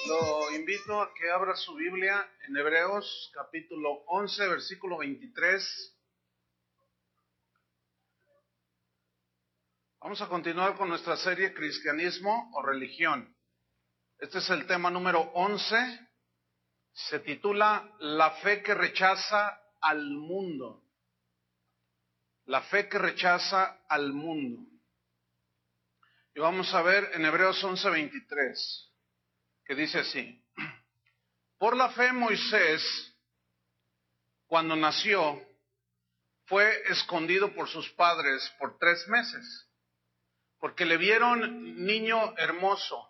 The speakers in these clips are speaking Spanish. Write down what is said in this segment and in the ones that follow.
Lo invito a que abra su Biblia en Hebreos capítulo 11, versículo 23. Vamos a continuar con nuestra serie Cristianismo o Religión. Este es el tema número 11. Se titula La fe que rechaza al mundo. La fe que rechaza al mundo. Y vamos a ver en Hebreos 11, 23. Que dice así: por la fe Moisés, cuando nació, fue escondido por sus padres por 3 meses, porque le vieron niño hermoso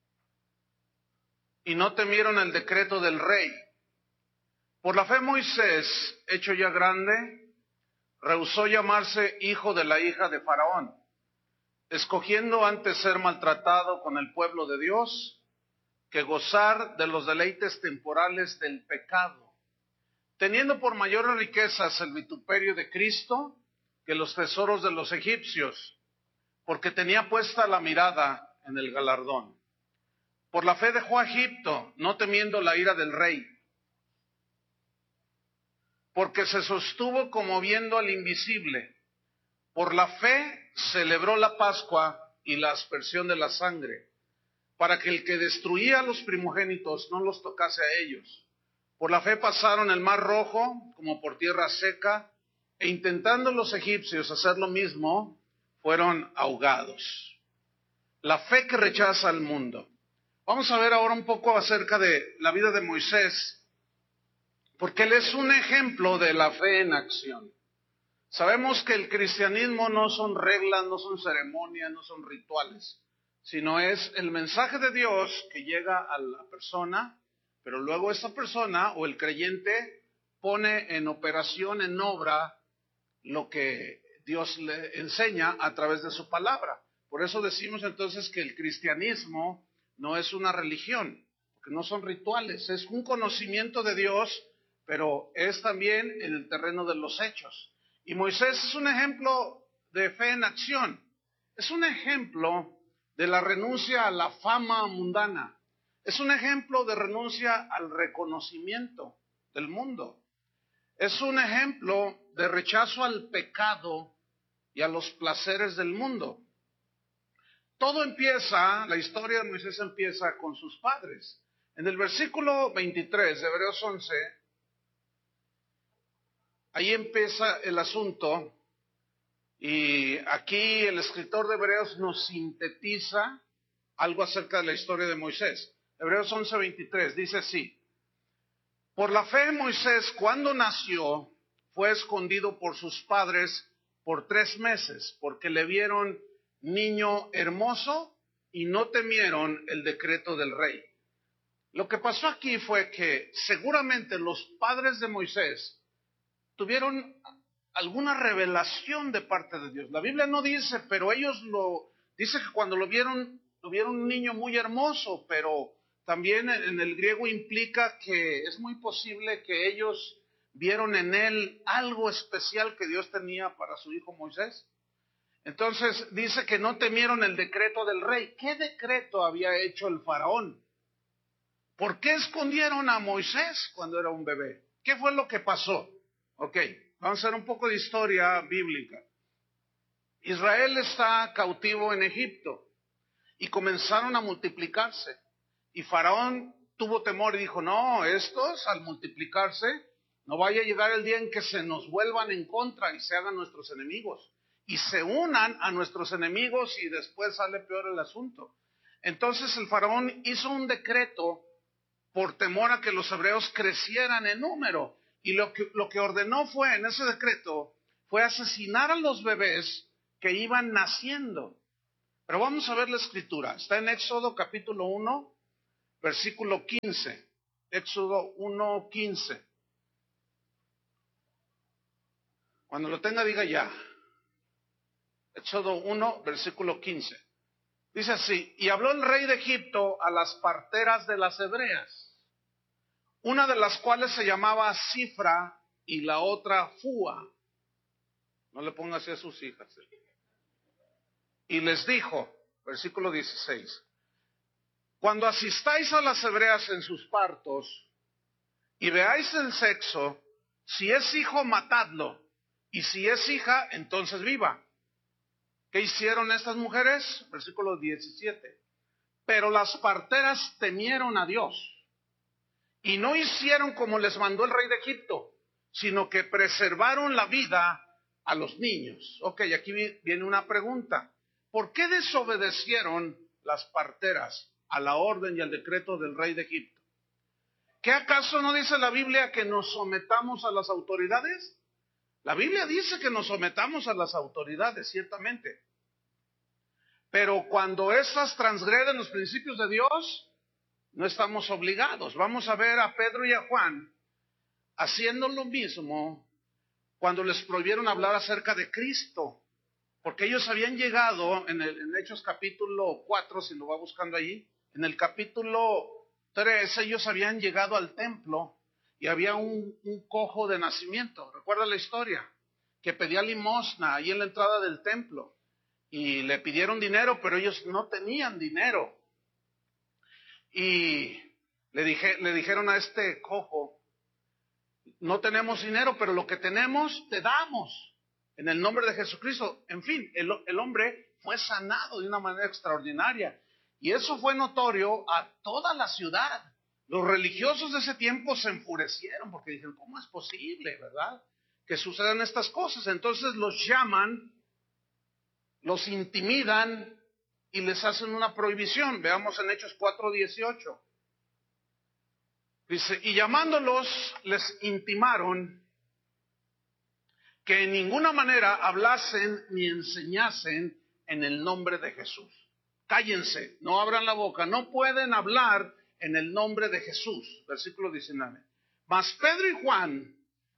y no temieron el decreto del rey. Por la fe Moisés, hecho ya grande, rehusó llamarse hijo de la hija de Faraón, escogiendo antes ser maltratado con el pueblo de Dios que gozar de los deleites temporales del pecado, teniendo por mayores riquezas el vituperio de Cristo que los tesoros de los egipcios, porque tenía puesta la mirada en el galardón. Por la fe dejó a Egipto, no temiendo la ira del rey, porque se sostuvo como viendo al invisible. Por la fe celebró la Pascua y la aspersión de la sangre, para que el que destruía a los primogénitos no los tocase a ellos. Por la fe pasaron el mar rojo como por tierra seca, e intentando los egipcios hacer lo mismo, fueron ahogados. La fe que rechaza al mundo. Vamos a ver ahora un poco acerca de la vida de Moisés, porque él es un ejemplo de la fe en acción. Sabemos que el cristianismo no son reglas, no son ceremonias, no son rituales, sino es el mensaje de Dios que llega a la persona, pero luego esa persona o el creyente pone en operación, en obra, lo que Dios le enseña a través de su palabra. Por eso decimos entonces que el cristianismo no es una religión, porque no son rituales, es un conocimiento de Dios, pero es también en el terreno de los hechos. Y Moisés es un ejemplo de fe en acción, es un ejemplo de la renuncia a la fama mundana. Es un ejemplo de renuncia al reconocimiento del mundo. Es un ejemplo de rechazo al pecado y a los placeres del mundo. Todo empieza, la historia de Moisés empieza con sus padres. En el versículo 23 de Hebreos 11, ahí empieza el asunto. Y aquí el escritor de Hebreos nos sintetiza algo acerca de la historia de Moisés. Hebreos 11:23 dice así: por la fe Moisés, cuando nació, fue escondido por sus padres por 3 meses, porque le vieron niño hermoso y no temieron el decreto del rey. Lo que pasó aquí fue que seguramente los padres de Moisés tuvieron alguna revelación de parte de Dios. La Biblia no dice, pero ellos dice que cuando lo vieron un niño muy hermoso, pero también en el griego implica que es muy posible que ellos vieron en él algo especial que Dios tenía para su hijo Moisés. Entonces dice que no temieron el decreto del rey. ¿Qué decreto había hecho el faraón? ¿Por qué escondieron a Moisés cuando era un bebé? ¿Qué fue lo que pasó? Ok, vamos a hacer un poco de historia bíblica. Israel está cautivo en Egipto y comenzaron a multiplicarse. Y Faraón tuvo temor y dijo, no, estos al multiplicarse, no vaya a llegar el día en que se nos vuelvan en contra y se hagan nuestros enemigos. Y se unan a nuestros enemigos y después sale peor el asunto. Entonces el Faraón hizo un decreto por temor a que los hebreos crecieran en número. Y lo que ordenó fue, en ese decreto, fue asesinar a los bebés que iban naciendo. Pero vamos a ver la escritura. Está en Éxodo capítulo 1, versículo 15. Éxodo 1, 15. Cuando lo tenga, diga ya. Éxodo 1, versículo 15. Dice así: y habló el rey de Egipto a las parteras de las hebreas, una de las cuales se llamaba Cifra y la otra Fua. No le ponga así a sus hijas. Y les dijo, versículo 16, Cuando asistáis a las hebreas en sus partos y veáis el sexo, si es hijo, matadlo, y si es hija, entonces viva. ¿Qué hicieron estas mujeres? Versículo 17. Pero las parteras temieron a Dios y no hicieron como les mandó el rey de Egipto, sino que preservaron la vida a los niños. Ok, aquí viene una pregunta. ¿Por qué desobedecieron las parteras a la orden y al decreto del rey de Egipto? ¿Qué acaso no dice la Biblia que nos sometamos a las autoridades? La Biblia dice que nos sometamos a las autoridades, ciertamente. Pero cuando esas transgreden los principios de Dios, no estamos obligados. Vamos a ver a Pedro y a Juan haciendo lo mismo cuando les prohibieron hablar acerca de Cristo. Porque ellos habían llegado en Hechos capítulo 4, si lo va buscando allí, en el capítulo 3, ellos habían llegado al templo y había un cojo de nacimiento. ¿Recuerda la historia? Que pedía limosna ahí en la entrada del templo. Y le pidieron dinero, pero ellos no tenían dinero. Y le dijeron a este cojo, no tenemos dinero, pero lo que tenemos te damos. En el nombre de Jesucristo. En fin, el hombre fue sanado de una manera extraordinaria. Y eso fue notorio a toda la ciudad. Los religiosos de ese tiempo se enfurecieron porque dijeron, ¿cómo es posible, verdad? Que sucedan estas cosas. Entonces los llaman, los intimidan y les hacen una prohibición. Veamos en Hechos 4:18. Dice, y llamándolos les intimaron que en ninguna manera hablasen ni enseñasen en el nombre de Jesús. Cállense, no abran la boca, no pueden hablar en el nombre de Jesús. Versículo 19. Mas Pedro y Juan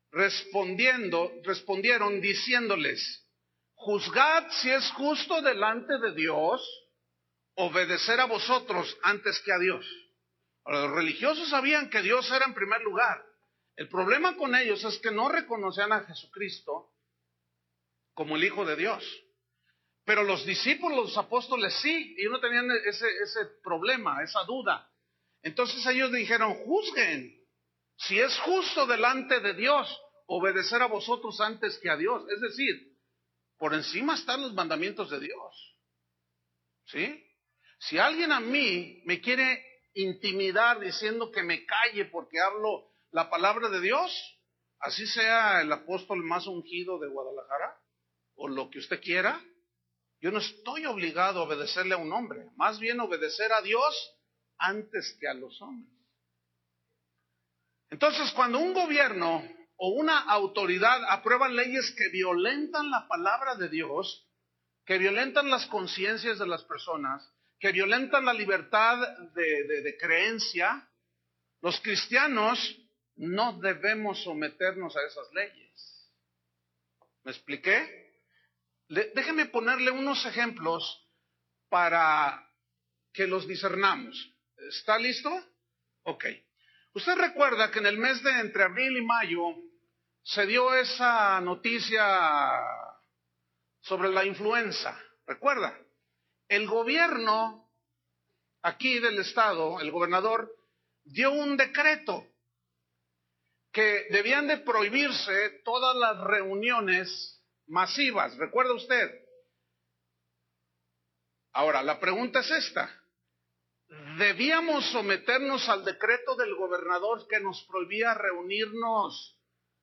respondieron diciéndoles, juzgad si es justo delante de Dios obedecer a vosotros antes que a Dios. Ahora, los religiosos sabían que Dios era en primer lugar. El problema con ellos es que no reconocían a Jesucristo como el Hijo de Dios. Pero los discípulos, los apóstoles sí, y no tenían ese problema, esa duda. Entonces ellos dijeron, juzguen si es justo delante de Dios obedecer a vosotros antes que a Dios. Es decir, por encima están los mandamientos de Dios. ¿Sí? Si alguien a mí me quiere intimidar diciendo que me calle porque hablo la palabra de Dios, así sea el apóstol más ungido de Guadalajara, o lo que usted quiera, yo no estoy obligado a obedecerle a un hombre, más bien obedecer a Dios antes que a los hombres. Entonces, cuando un gobierno o una autoridad aprueban leyes que violentan la palabra de Dios, que violentan las conciencias de las personas, que violentan la libertad de creencia, los cristianos no debemos someternos a esas leyes. ¿Me expliqué? Déjeme ponerle unos ejemplos para que los discernamos. ¿Está listo? Ok. Usted recuerda que en el mes de entre abril y mayo se dio esa noticia sobre la influenza. ¿Recuerda? El gobierno aquí del estado, el gobernador, dio un decreto que debían de prohibirse todas las reuniones masivas. ¿Recuerda usted? Ahora, la pregunta es esta. ¿Debíamos someternos al decreto del gobernador que nos prohibía reunirnos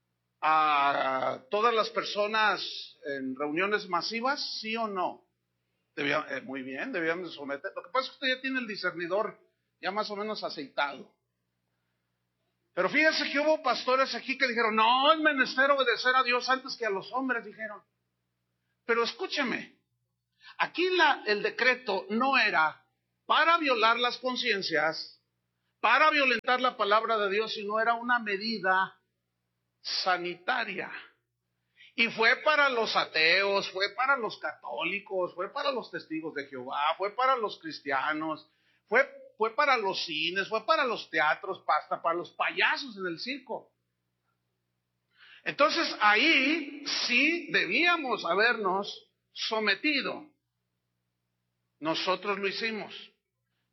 a todas las personas en reuniones masivas? ¿Sí o no? Muy bien, debíamos someter. Lo que pasa es que usted ya tiene el discernidor ya más o menos aceitado. Pero fíjese que hubo pastores aquí que dijeron, no, es menester obedecer a Dios antes que a los hombres, dijeron. Pero escúcheme, aquí el decreto no era para violar las conciencias, para violentar la palabra de Dios, sino era una medida sanitaria. Y fue para los ateos, fue para los católicos, fue para los testigos de Jehová, fue para los cristianos, fue para los cines, fue para los teatros, hasta para los payasos en el circo. Entonces ahí sí debíamos habernos sometido. Nosotros lo hicimos.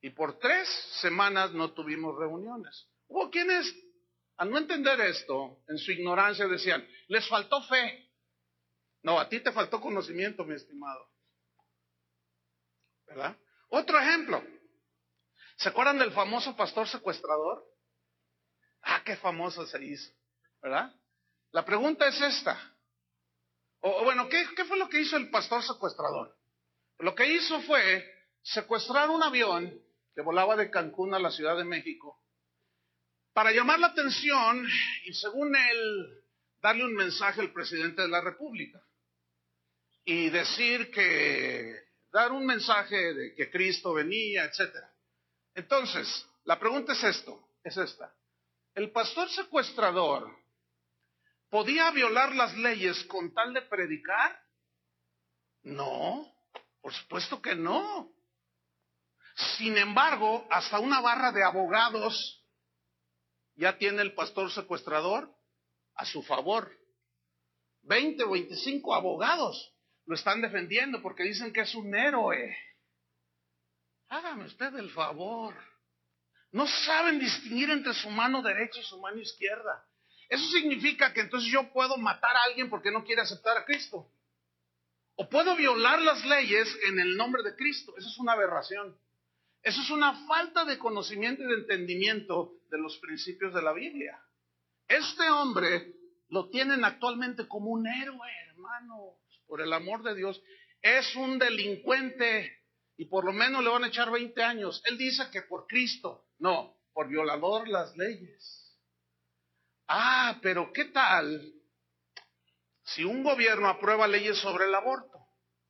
Y por 3 semanas no tuvimos reuniones. Hubo quienes, al no entender esto, en su ignorancia decían, les faltó fe. No, a ti te faltó conocimiento, mi estimado. ¿Verdad? Otro ejemplo. ¿Se acuerdan del famoso pastor secuestrador? Ah, qué famoso se hizo, ¿verdad? La pregunta es esta. Bueno, ¿qué fue lo que hizo el pastor secuestrador? Lo que hizo fue secuestrar un avión que volaba de Cancún a la Ciudad de México para llamar la atención y, según él, darle un mensaje al presidente de la República y dar un mensaje de que Cristo venía, etcétera. Entonces, la pregunta es esta. ¿El pastor secuestrador podía violar las leyes con tal de predicar? No, por supuesto que no. Sin embargo, hasta una barra de abogados ya tiene el pastor secuestrador a su favor. 20 o 25 abogados lo están defendiendo porque dicen que es un héroe. Hágame usted el favor. No saben distinguir entre su mano derecha y su mano izquierda. Eso significa que entonces yo puedo matar a alguien porque no quiere aceptar a Cristo. O puedo violar las leyes en el nombre de Cristo. Eso es una aberración. Eso es una falta de conocimiento y de entendimiento de los principios de la Biblia. Este hombre lo tienen actualmente como un héroe, hermanos, por el amor de Dios. Es un delincuente y por lo menos le van a echar 20 años. Él dice que por Cristo, no, por violador de las leyes. Ah, pero ¿qué tal si un gobierno aprueba leyes sobre el aborto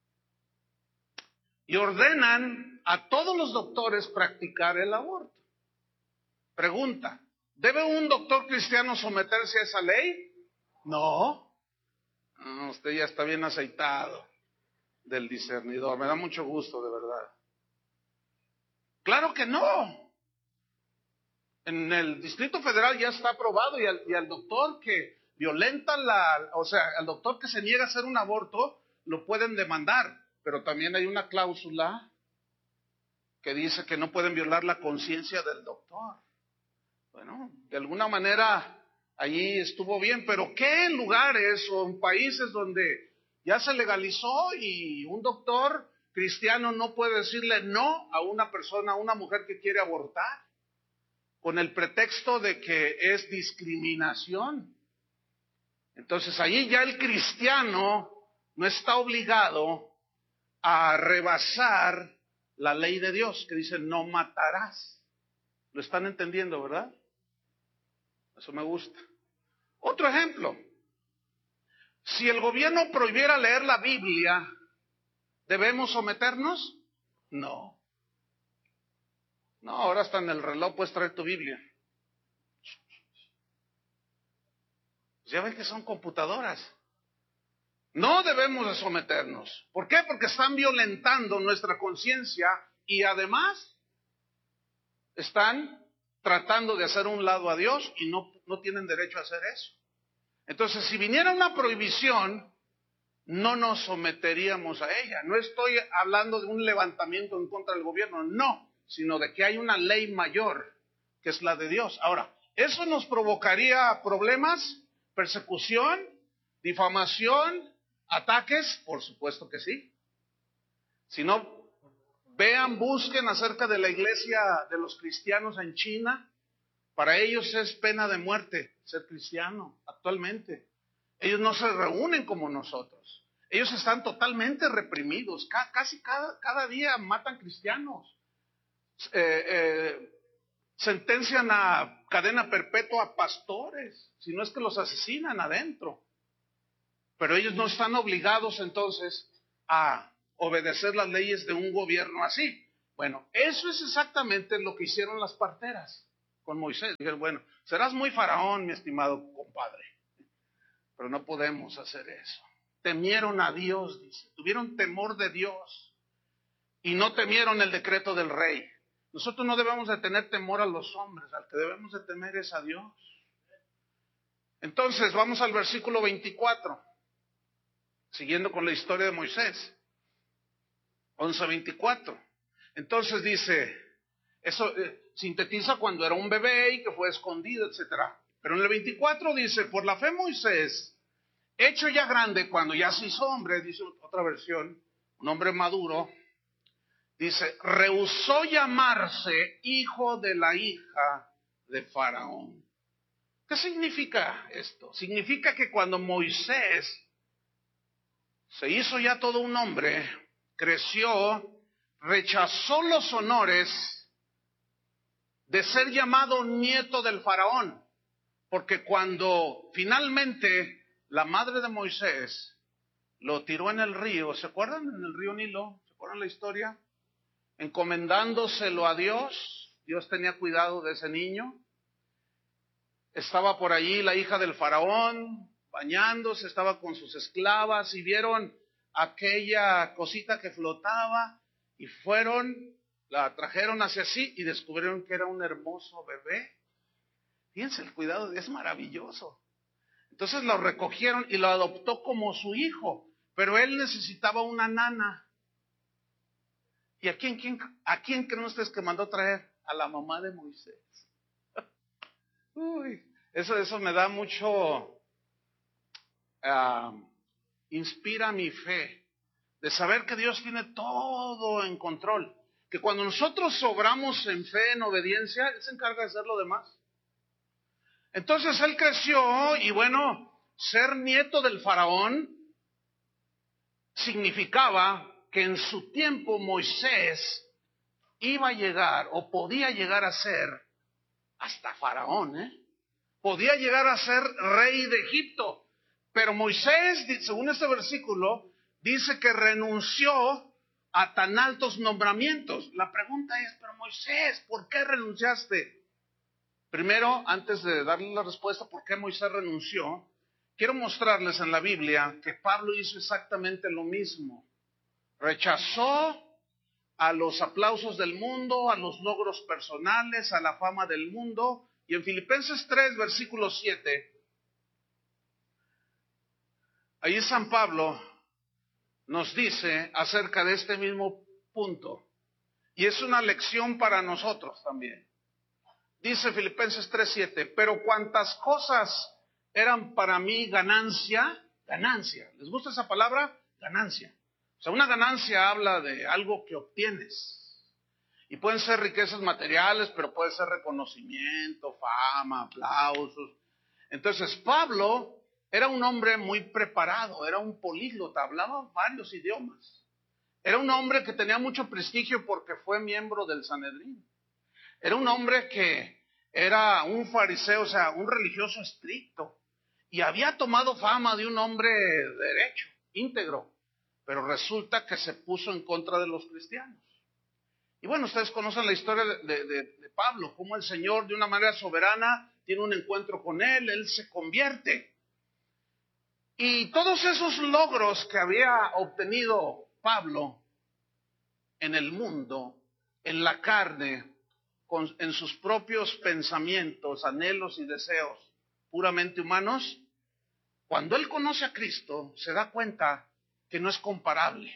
y ordenan a todos los doctores practicar el aborto? Pregunta, ¿debe un doctor cristiano someterse a esa ley? No. Usted ya está bien aceitado del discernidor. Me da mucho gusto, de verdad. Claro que no. En el Distrito Federal ya está aprobado y al doctor que violenta al doctor que se niega a hacer un aborto, lo pueden demandar. Pero también hay una cláusula que dice que no pueden violar la conciencia del doctor. Bueno, de alguna manera allí estuvo bien, pero ¿qué en lugares o en países donde ya se legalizó y un doctor cristiano no puede decirle no a una persona, a una mujer que quiere abortar, con el pretexto de que es discriminación? Entonces allí ya el cristiano no está obligado a rebasar la ley de Dios, que dice no matarás. ¿Lo están entendiendo, verdad? Eso me gusta. Otro ejemplo. Si el gobierno prohibiera leer la Biblia, ¿debemos someternos? No. No, ahora hasta en el reloj puedes traer tu Biblia. Pues ya ven que son computadoras. No debemos de someternos. ¿Por qué? Porque están violentando nuestra conciencia y además están tratando de hacer un lado a Dios y no tienen derecho a hacer eso. Entonces, si viniera una prohibición, no nos someteríamos a ella. No estoy hablando de un levantamiento en contra del gobierno, no, sino de que hay una ley mayor, que es la de Dios. Ahora, ¿eso nos provocaría problemas? ¿Persecución? ¿Difamación? ¿Ataques? Por supuesto que sí. Si no, busquen acerca de la iglesia de los cristianos en China. Para ellos es pena de muerte ser cristiano actualmente. Ellos no se reúnen como nosotros. Ellos están totalmente reprimidos. Casi cada día matan cristianos. Sentencian a cadena perpetua a pastores, si no es que los asesinan adentro. Pero ellos no están obligados entonces a obedecer las leyes de un gobierno así. Bueno, eso es exactamente lo que hicieron las parteras con Moisés. Dijeron, bueno, serás muy faraón, mi estimado compadre, pero no podemos hacer eso. Temieron a Dios, dice, tuvieron temor de Dios y no temieron el decreto del rey. Nosotros no debemos de tener temor a los hombres, al que debemos de temer es a Dios. Entonces, vamos al versículo 24, siguiendo con la historia de Moisés. 11:24. Entonces dice, Eso sintetiza cuando era un bebé y que fue escondido, etcétera. Pero en el 24 dice, por la fe Moisés, hecho ya grande, cuando ya se hizo hombre, dice otra versión, un hombre maduro, dice, rehusó llamarse hijo de la hija de Faraón. ¿Qué significa esto? Significa que cuando Moisés se hizo ya todo un hombre, creció, rechazó los honores de ser llamado nieto del Faraón, porque cuando finalmente la madre de Moisés lo tiró en el río, ¿se acuerdan? En el río Nilo, ¿se acuerdan la historia? Encomendándoselo a Dios, Dios tenía cuidado de ese niño. Estaba por allí la hija del Faraón, bañándose, estaba con sus esclavas y vieron aquella cosita que flotaba y la trajeron hacia sí y descubrieron que era un hermoso bebé. Fíjense, el cuidado es maravilloso. Entonces lo recogieron y lo adoptó como su hijo, pero él necesitaba una nana. ¿Y a quién creen ustedes que mandó traer? A la mamá de Moisés. Uy, eso me da mucho, inspira mi fe, de saber que Dios tiene todo en control, que cuando nosotros obramos en fe, en obediencia, Él se encarga de hacer lo demás. Entonces él creció y bueno, ser nieto del Faraón significaba que en su tiempo Moisés iba a llegar o podía llegar a ser hasta Faraón, podía llegar a ser rey de Egipto. Pero Moisés, según este versículo, dice que renunció a tan altos nombramientos. La pregunta es, pero Moisés, ¿por qué renunciaste? Primero, antes de darle la respuesta por qué Moisés renunció, quiero mostrarles en la Biblia que Pablo hizo exactamente lo mismo. Rechazó a los aplausos del mundo, a los logros personales, a la fama del mundo. Y en Filipenses 3, versículo 7, ahí San Pablo nos dice acerca de este mismo punto. Y es una lección para nosotros también. Dice Filipenses 3:7, pero cuantas cosas eran para mí ganancia. ¿Les gusta esa palabra? Ganancia. O sea, una ganancia habla de algo que obtienes. Y pueden ser riquezas materiales, pero puede ser reconocimiento, fama, aplausos. Entonces, Pablo era un hombre muy preparado, era un políglota, hablaba varios idiomas. Era un hombre que tenía mucho prestigio porque fue miembro del Sanedrín. Era un hombre que era un fariseo, o sea, un religioso estricto. Y había tomado fama de un hombre derecho, íntegro. Pero resulta que se puso en contra de los cristianos. Y bueno, ustedes conocen la historia de Pablo, cómo el Señor de una manera soberana tiene un encuentro con él se convierte. Y todos esos logros que había obtenido Pablo en el mundo, en la carne, en sus propios pensamientos, anhelos y deseos puramente humanos, cuando él conoce a Cristo, se da cuenta que no es comparable.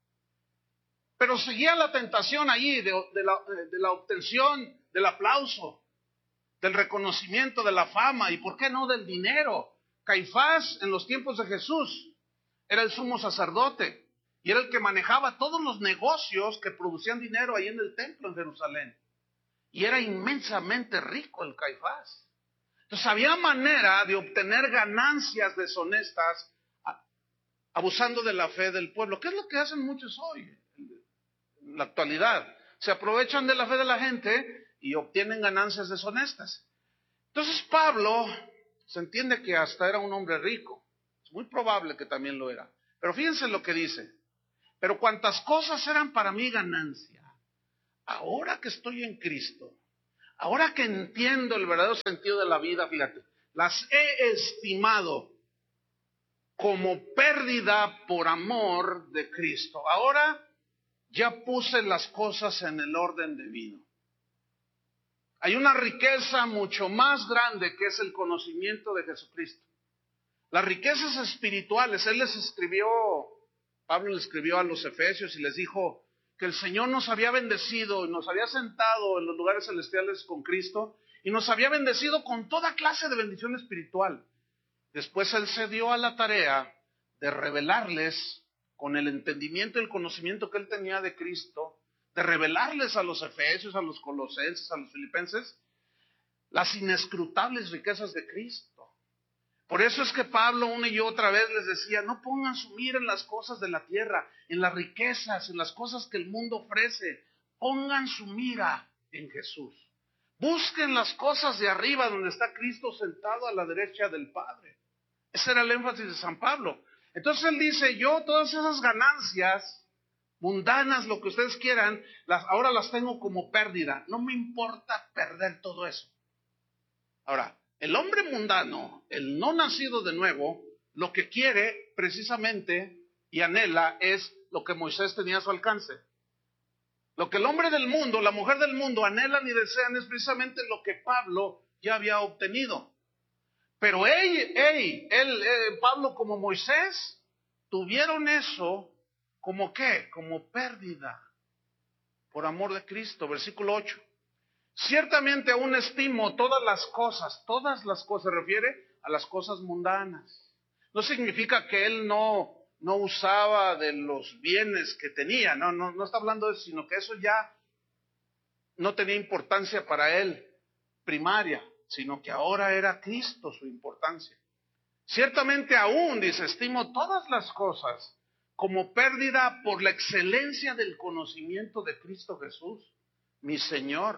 Pero seguía la tentación allí de la obtención del aplauso, del reconocimiento, de la fama y, ¿por qué no?, del dinero. Caifás, en los tiempos de Jesús, era el sumo sacerdote y era el que manejaba todos los negocios que producían dinero ahí en el templo en Jerusalén. Y era inmensamente rico el Caifás. Entonces había manera de obtener ganancias deshonestas abusando de la fe del pueblo. ¿Qué es lo que hacen muchos hoy en la actualidad? Se aprovechan de la fe de la gente y obtienen ganancias deshonestas. Entonces Pablo se entiende que hasta era un hombre rico. Es muy probable que también lo era. Pero fíjense lo que dice. Pero cuantas cosas eran para mí ganancia, ahora que estoy en Cristo, ahora que entiendo el verdadero sentido de la vida, fíjate, las he estimado como pérdida por amor de Cristo. Ahora ya puse las cosas en el orden debido. Hay una riqueza mucho más grande que es el conocimiento de Jesucristo. Las riquezas espirituales, Pablo le escribió a los Efesios y les dijo que el Señor nos había bendecido y nos había sentado en los lugares celestiales con Cristo y nos había bendecido con toda clase de bendición espiritual. Después Él se dio a la tarea de revelarles, con el entendimiento y el conocimiento que Él tenía de Cristo, de revelarles a los efesios, a los colosenses, a los filipenses, las inescrutables riquezas de Cristo. Por eso es que Pablo una y otra vez les decía, no pongan su mira en las cosas de la tierra, en las riquezas, en las cosas que el mundo ofrece. Pongan su mira en Jesús. Busquen las cosas de arriba donde está Cristo sentado a la derecha del Padre. Ese era el énfasis de San Pablo. Entonces él dice, yo todas esas ganancias mundanas, lo que ustedes quieran, ahora las tengo como pérdida. No me importa perder todo eso. Ahora, el hombre mundano, el no nacido de nuevo, lo que quiere precisamente y anhela es lo que Moisés tenía a su alcance. Lo que el hombre del mundo, la mujer del mundo anhelan y desean es precisamente lo que Pablo ya había obtenido. Pero Pablo como Moisés, tuvieron eso como ¿qué? Como pérdida por amor de Cristo. Versículo 8. Ciertamente aún estimo todas las cosas, se refiere a las cosas mundanas. No significa que él no usaba de los bienes que tenía, no está hablando de eso, sino que eso ya no tenía importancia para él primaria, sino que ahora era Cristo su importancia. Ciertamente aún, dice, estimo todas las cosas como pérdida por la excelencia del conocimiento de Cristo Jesús, mi Señor.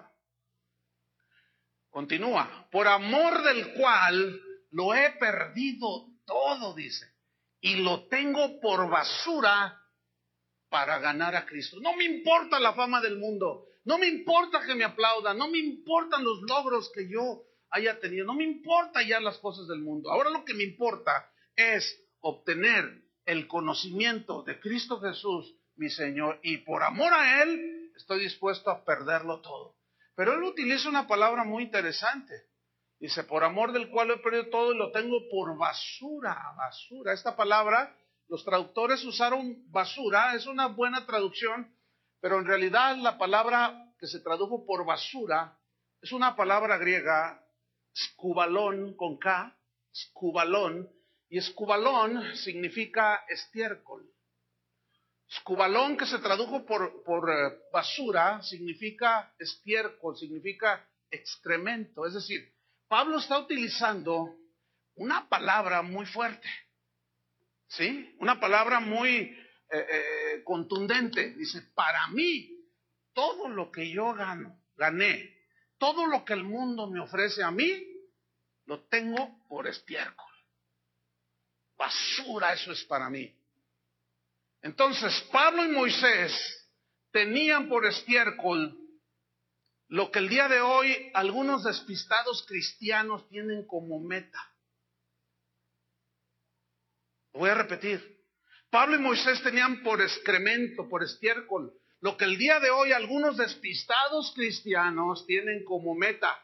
Continúa, por amor del cual lo he perdido todo, dice, y lo tengo por basura para ganar a Cristo. No me importa la fama del mundo, no me importa que me aplaudan, no me importan los logros que yo haya tenido, no me importa ya las cosas del mundo. Ahora lo que me importa es obtener el conocimiento de Cristo Jesús, mi Señor, y por amor a Él estoy dispuesto a perderlo todo. Pero él utiliza una palabra muy interesante. Dice, por amor del cual he perdido todo y lo tengo por basura. Esta palabra, los traductores usaron basura, es una buena traducción, pero en realidad la palabra que se tradujo por basura es una palabra griega, skubalón con K, skubalón, y skubalón significa estiércol. Skubalón, que se tradujo por basura, significa estiércol, significa excremento. Es decir, Pablo está utilizando una palabra muy fuerte, ¿sí? Una palabra muy contundente. Dice, para mí, todo lo que yo gané, todo lo que el mundo me ofrece a mí, lo tengo por estiércol. Basura, eso es para mí. Entonces, Pablo y Moisés tenían por estiércol lo que el día de hoy algunos despistados cristianos tienen como meta. Lo voy a repetir. Pablo y Moisés tenían por excremento, por estiércol, lo que el día de hoy algunos despistados cristianos tienen como meta.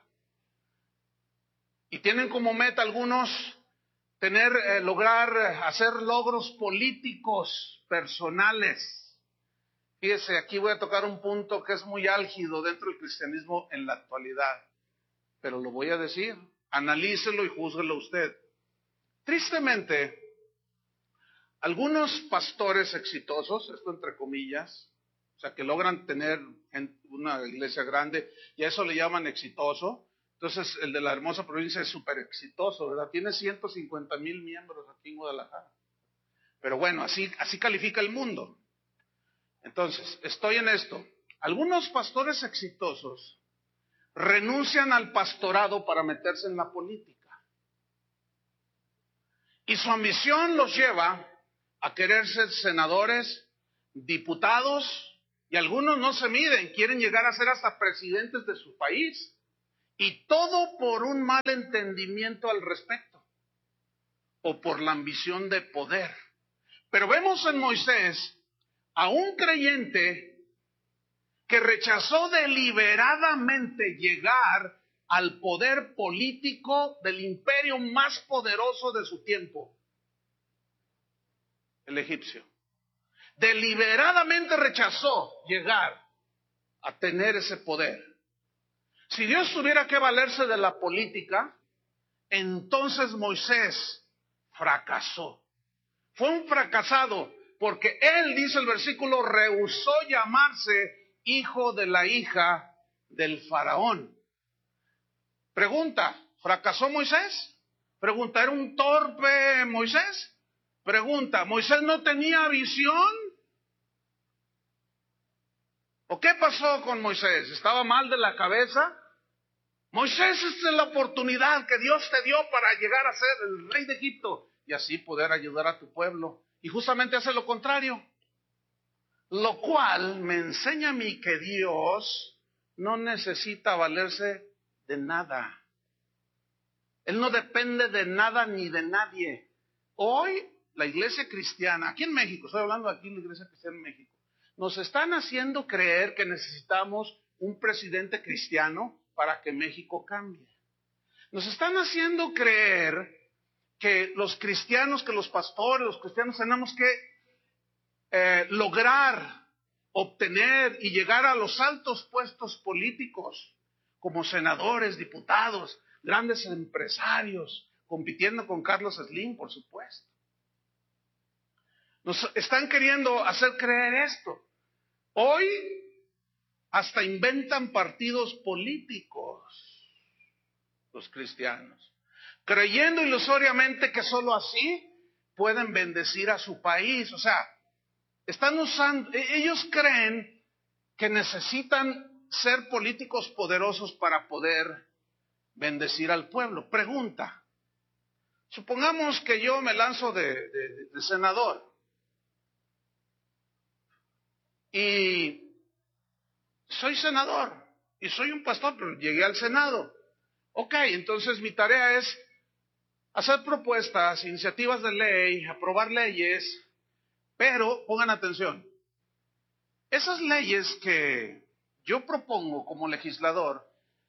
Y tienen como meta algunos lograr hacer logros políticos, personales. Fíjese, aquí voy a tocar un punto que es muy álgido dentro del cristianismo en la actualidad, pero lo voy a decir, analícelo y júzguelo usted. Tristemente, algunos pastores exitosos, esto entre comillas, o sea, que logran tener una iglesia grande, y a eso le llaman exitoso. Entonces, el de la hermosa provincia es súper exitoso, ¿verdad? Tiene 150,000 miembros aquí en Guadalajara. Pero bueno, así califica el mundo. Entonces, estoy en esto. Algunos pastores exitosos renuncian al pastorado para meterse en la política. Y su ambición los lleva a querer ser senadores, diputados, y algunos no se miden, quieren llegar a ser hasta presidentes de su país. Y todo por un mal entendimiento al respecto, o por la ambición de poder. Pero vemos en Moisés a un creyente que rechazó deliberadamente llegar al poder político del imperio más poderoso de su tiempo, el egipcio. deliberadamente rechazó llegar a tener ese poder. Si Dios tuviera que valerse de la política, entonces Moisés fracasó. Fue un fracasado porque él, dice el versículo, rehusó llamarse hijo de la hija del faraón. Pregunta, ¿fracasó Moisés? Pregunta, ¿era un torpe Moisés? Pregunta, ¿Moisés no tenía visión? ¿O qué pasó con Moisés? ¿Estaba mal de la cabeza? Moisés, esta es la oportunidad que Dios te dio para llegar a ser el rey de Egipto y así poder ayudar a tu pueblo. Y justamente hace lo contrario. Lo cual me enseña a mí que Dios no necesita valerse de nada. Él no depende de nada ni de nadie. Hoy la iglesia cristiana, aquí en México, estoy hablando aquí de la iglesia cristiana en México, nos están haciendo creer que necesitamos un presidente cristiano para que México cambie. Nos están haciendo creer que los cristianos, que los pastores, los cristianos tenemos que lograr, obtener y llegar a los altos puestos políticos, como senadores, diputados, grandes empresarios, compitiendo con Carlos Slim, por supuesto. Nos están queriendo hacer creer esto. Hoy hasta inventan partidos políticos los cristianos, creyendo ilusoriamente que solo así pueden bendecir a su país. O sea, están usando, ellos creen que necesitan ser políticos poderosos para poder bendecir al pueblo. Pregunta, supongamos que yo me lanzo de senador y soy senador y soy un pastor, pero llegué al Senado. Ok, entonces mi tarea es hacer propuestas, iniciativas de ley, aprobar leyes, pero pongan atención, esas leyes que yo propongo como legislador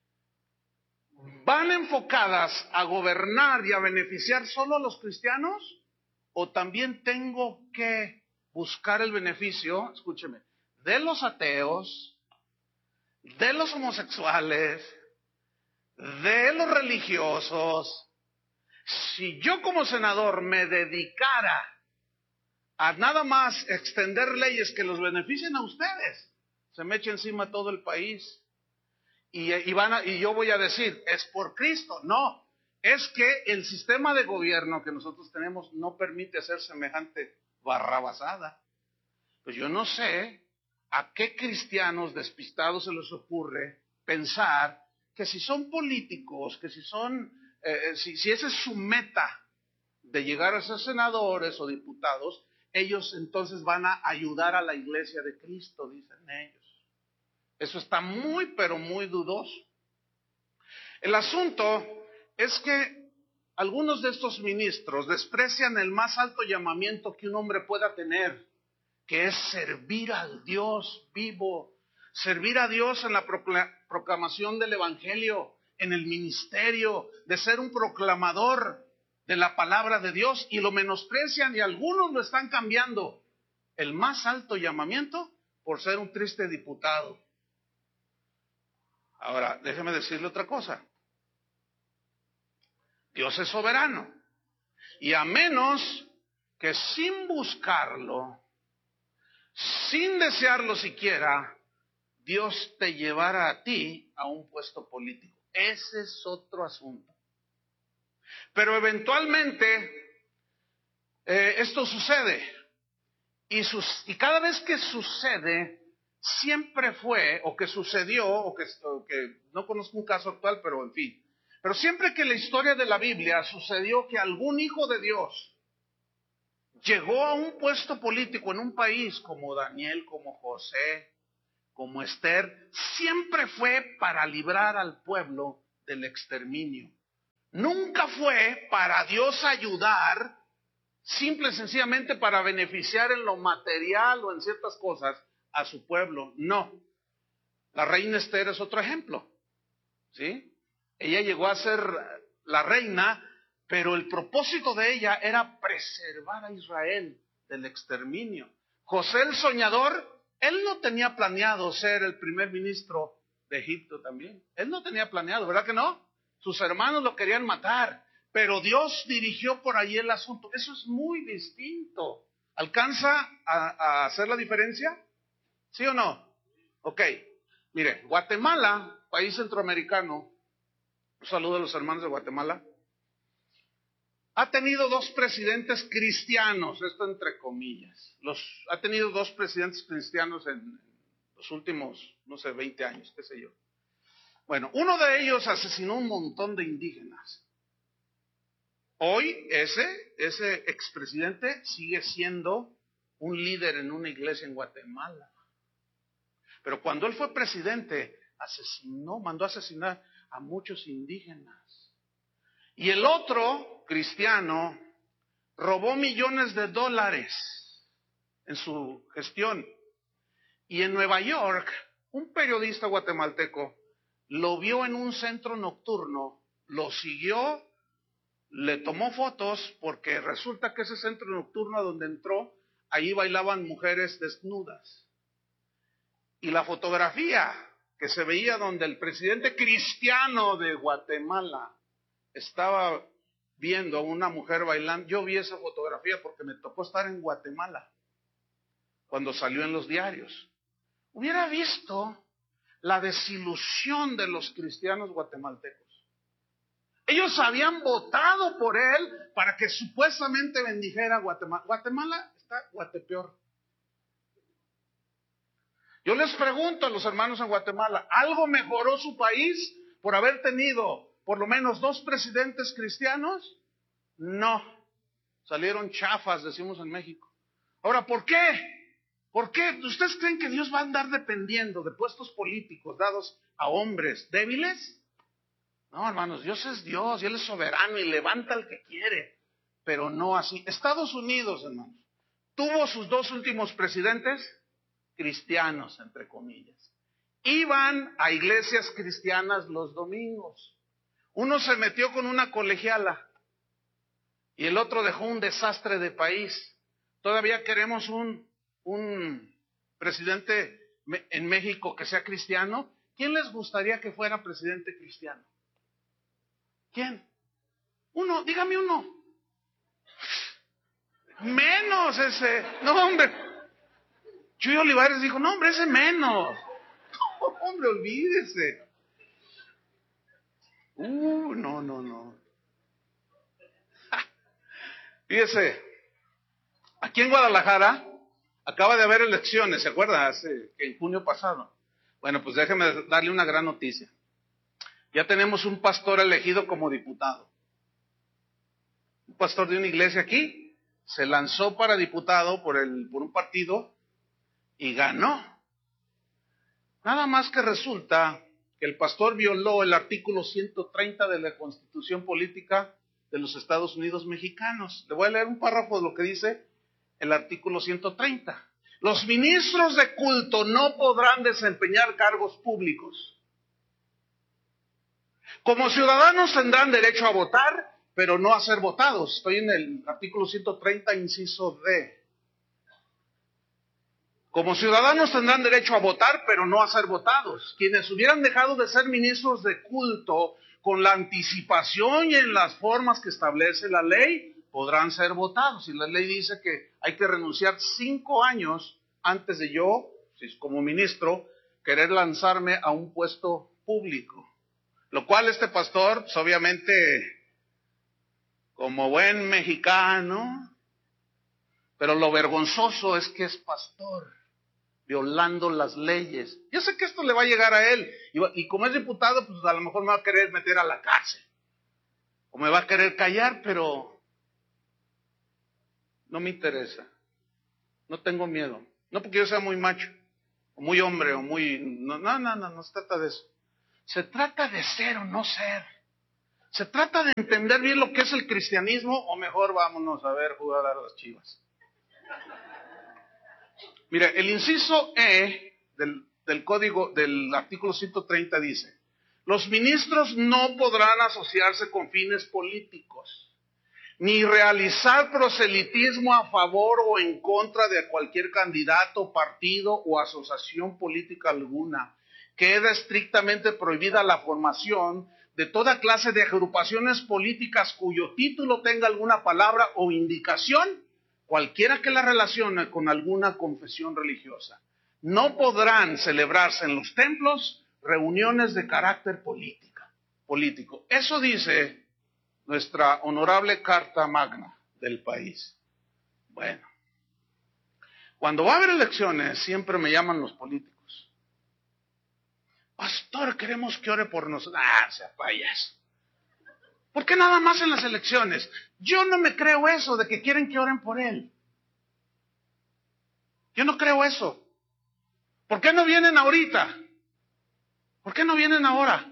¿van enfocadas a gobernar y a beneficiar solo a los cristianos? ¿O también tengo que buscar el beneficio, escúcheme, de los ateos, de los homosexuales, de los religiosos? Si yo como senador me dedicara a nada más extender leyes que los beneficien a ustedes, se me echa encima todo el país. Y yo voy a decir, es por Cristo. No, es que el sistema de gobierno que nosotros tenemos no permite hacer semejante barrabasada. Pues yo no sé a qué cristianos despistados se les ocurre pensar que si son políticos, que si esa es su meta de llegar a ser senadores o diputados, ellos entonces van a ayudar a la iglesia de Cristo, dicen ellos. Eso está muy, pero muy dudoso. El asunto es que algunos de estos ministros desprecian el más alto llamamiento que un hombre pueda tener, que es servir al Dios vivo, servir a Dios en la proclamación del evangelio, en el ministerio, de ser un proclamador de la palabra de Dios, y lo menosprecian y algunos lo están cambiando, el más alto llamamiento, por ser un triste diputado. Ahora, déjeme decirle otra cosa. Dios es soberano. Y a menos que sin buscarlo, sin desearlo siquiera, Dios te llevara a ti a un puesto político. Ese es otro asunto. Pero eventualmente esto sucede. Y cada vez que sucede, siempre fue, o que sucedió, o que no conozco un caso actual, pero en fin. Pero siempre que la historia de la Biblia sucedió que algún hijo de Dios llegó a un puesto político en un país como Daniel, como José, como Esther, siempre fue para librar al pueblo del exterminio. Nunca fue para Dios ayudar, simple y sencillamente para beneficiar en lo material o en ciertas cosas a su pueblo. No. La reina Esther es otro ejemplo, ¿sí? Ella llegó a ser la reina, pero el propósito de ella era preservar a Israel del exterminio. José el soñador, él no tenía planeado ser el primer ministro de Egipto también. Él no tenía planeado, ¿verdad que no? Sus hermanos lo querían matar, pero Dios dirigió por ahí el asunto. Eso es muy distinto. ¿Alcanza a hacer la diferencia? ¿Sí o no? Ok. Mire, Guatemala, país centroamericano, un saludo a los hermanos de Guatemala, ha tenido dos presidentes cristianos, esto entre comillas. Ha tenido dos presidentes cristianos en los últimos, no sé, 20 años, qué sé yo. Bueno, uno de ellos asesinó un montón de indígenas. Hoy ese expresidente sigue siendo un líder en una iglesia en Guatemala. Pero cuando él fue presidente, mandó a asesinar a muchos indígenas. Y el otro, cristiano, robó millones de dólares en su gestión. Y en Nueva York, un periodista guatemalteco lo vio en un centro nocturno, lo siguió, le tomó fotos, porque resulta que ese centro nocturno a donde entró, allí bailaban mujeres desnudas. Y la fotografía que se veía donde el presidente cristiano de Guatemala estaba viendo a una mujer bailando, yo vi esa fotografía porque me tocó estar en Guatemala cuando salió en los diarios. Hubiera visto la desilusión de los cristianos guatemaltecos. Ellos habían votado por él para que supuestamente bendijera a Guatemala. Guatemala está guatepeor. Yo les pregunto a los hermanos en Guatemala, ¿algo mejoró su país por haber tenido por lo menos dos presidentes cristianos? No. Salieron chafas, decimos en México. Ahora, ¿por qué? ¿Por qué? ¿Ustedes creen que Dios va a andar dependiendo de puestos políticos dados a hombres débiles? No, hermanos, Dios es Dios y Él es soberano y levanta al que quiere, pero no así. Estados Unidos, hermanos, tuvo sus dos últimos presidentes cristianos, entre comillas. Iban a iglesias cristianas los domingos. Uno se metió con una colegiala y el otro dejó un desastre de país. Todavía queremos un presidente en México que sea cristiano. ¿Quién les gustaría que fuera presidente cristiano? ¿Quién? Uno, dígame uno. Menos ese. No, hombre. Chuy Olivares dijo, no, hombre, ese menos. No, hombre, olvídese. No. Fíjese, aquí en Guadalajara acaba de haber elecciones, ¿se acuerda? En junio pasado. Bueno, pues déjeme darle una gran noticia. Ya tenemos un pastor elegido como diputado. Un pastor de una iglesia aquí se lanzó para diputado por un partido y ganó. Nada más que resulta que el pastor violó el artículo 130 de la Constitución Política de los Estados Unidos Mexicanos. Le voy a leer un párrafo de lo que dice el artículo 130. Los ministros de culto no podrán desempeñar cargos públicos. Como ciudadanos tendrán derecho a votar, pero no a ser votados. Estoy en el artículo 130, inciso D. Como ciudadanos tendrán derecho a votar, pero no a ser votados. Quienes hubieran dejado de ser ministros de culto con la anticipación y en las formas que establece la ley, podrán ser votados. Y la ley dice que hay que renunciar 5 años antes de yo, si como ministro, querer lanzarme a un puesto público. Lo cual este pastor, pues obviamente, como buen mexicano, pero lo vergonzoso es que es pastor, violando las leyes. Yo sé que esto le va a llegar a él, y como es diputado, pues a lo mejor me va a querer meter a la cárcel, o me va a querer callar, pero no me interesa, no tengo miedo, no porque yo sea muy macho, o muy hombre, o muy... No se trata de eso. Se trata de ser o no ser. Se trata de entender bien lo que es el cristianismo, o mejor vámonos a ver jugar a las Chivas. Mire, el inciso E del código del artículo 130 dice: los ministros no podrán asociarse con fines políticos, ni realizar proselitismo a favor o en contra de cualquier candidato, partido o asociación política alguna. Queda estrictamente prohibida la formación de toda clase de agrupaciones políticas cuyo título tenga alguna palabra o indicación, cualquiera que la relacione con alguna confesión religiosa. No podrán celebrarse en los templos reuniones de carácter político. Eso dice nuestra honorable Carta Magna del país. Bueno, cuando va a haber elecciones, siempre me llaman los políticos. Pastor, queremos que ore por nosotros. Sea payaso. ¿Por qué nada más en las elecciones? Yo no me creo eso de que quieren que oren por él. Yo no creo eso. ¿Por qué no vienen ahorita? ¿Por qué no vienen ahora?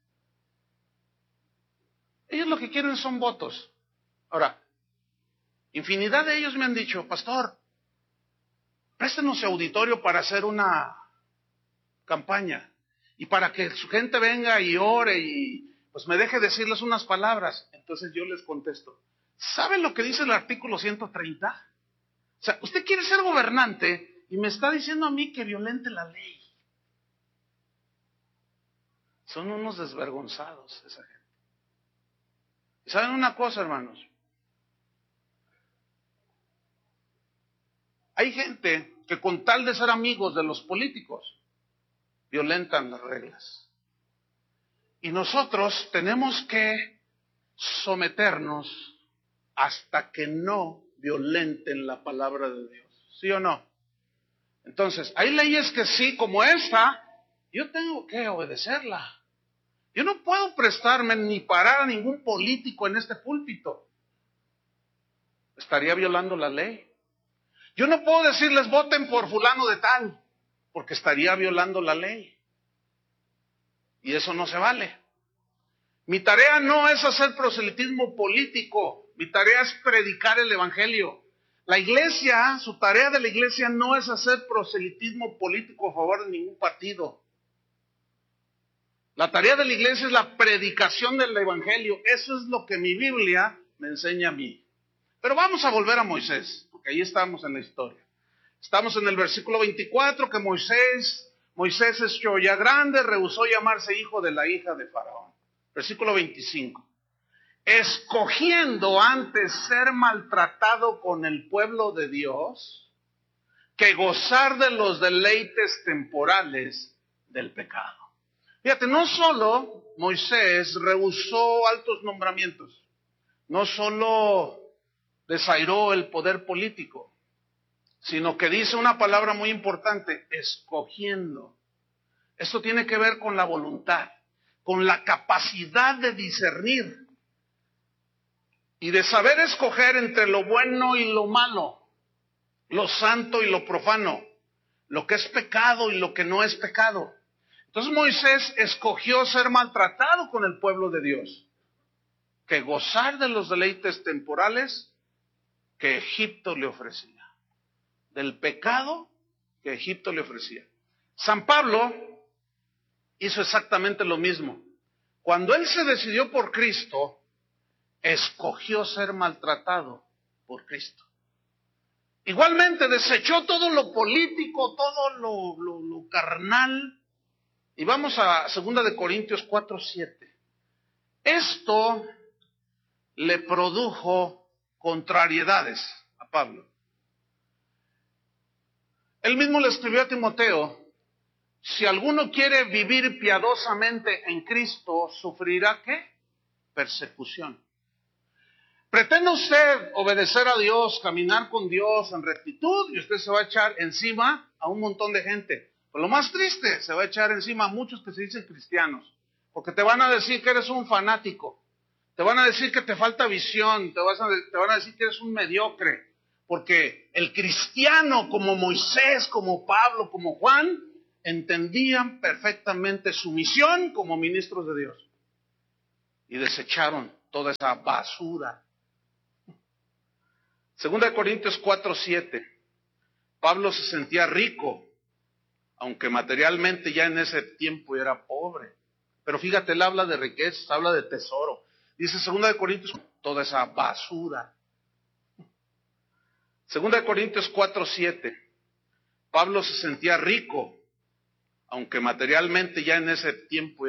Ellos lo que quieren son votos. Ahora, infinidad de ellos me han dicho, pastor, préstenos auditorio para hacer una campaña y para que su gente venga y ore y pues me deje decirles unas palabras. Entonces yo les contesto, ¿saben lo que dice el artículo 130? O sea, usted quiere ser gobernante y me está diciendo a mí que violente la ley. Son unos desvergonzados esa gente. ¿Y saben una cosa, hermanos? Hay gente que con tal de ser amigos de los políticos, violentan las reglas. Y nosotros tenemos que someternos hasta que no violenten la palabra de Dios. ¿Sí o no? Entonces, hay leyes que sí, como esta, yo tengo que obedecerla. Yo no puedo prestarme ni parar a ningún político en este púlpito. Estaría violando la ley. Yo no puedo decirles voten por fulano de tal, porque estaría violando la ley. Y eso no se vale. Mi tarea no es hacer proselitismo político, mi tarea es predicar el evangelio. La iglesia, su tarea de la iglesia no es hacer proselitismo político a favor de ningún partido. La tarea de la iglesia es la predicación del evangelio. Eso es lo que mi Biblia me enseña a mí. Pero vamos a volver a Moisés, porque ahí estamos en la historia. Estamos en el versículo 24, que Moisés hecho ya grande, rehusó llamarse hijo de la hija de Faraón. Versículo 25. Escogiendo antes ser maltratado con el pueblo de Dios, que gozar de los deleites temporales del pecado. Fíjate, no solo Moisés rehusó altos nombramientos, no solo desairó el poder político, sino que dice una palabra muy importante, escogiendo. Esto tiene que ver con la voluntad, con la capacidad de discernir y de saber escoger entre lo bueno y lo malo, lo santo y lo profano, lo que es pecado y lo que no es pecado. Entonces Moisés escogió ser maltratado con el pueblo de Dios, que gozar de los deleites temporales que Egipto le ofrecía, del pecado que Egipto le ofrecía. San Pablo hizo exactamente lo mismo. Cuando él se decidió por Cristo, escogió ser maltratado por Cristo. Igualmente desechó todo lo político, todo lo carnal. Y vamos a 2 Corintios 4:7. Esto le produjo contrariedades a Pablo. Él mismo le escribió a Timoteo, si alguno quiere vivir piadosamente en Cristo, ¿sufrirá qué? Persecución. ¿Pretende usted obedecer a Dios, caminar con Dios en rectitud y usted se va a echar encima a un montón de gente? Pues lo más triste, se va a echar encima a muchos que se dicen cristianos, porque te van a decir que eres un fanático, te van a decir que te falta visión, te van a decir que eres un mediocre, porque el cristiano como Moisés, como Pablo, como Juan, entendían perfectamente su misión como ministros de Dios y desecharon toda esa basura. 2 Corintios 4:7. Pablo se sentía rico, aunque materialmente ya en ese tiempo era pobre. Pero fíjate, él habla de riqueza, habla de tesoro. Dice 2 Corintios, toda esa basura. 2 Corintios 4:7. Pablo se sentía rico, aunque materialmente ya en ese tiempo